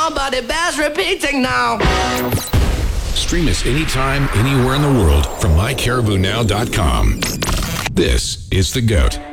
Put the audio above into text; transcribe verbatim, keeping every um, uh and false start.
on, but it bears repeating now. Stream us anytime, anywhere in the world from my caribou now dot com. This is The GOAT.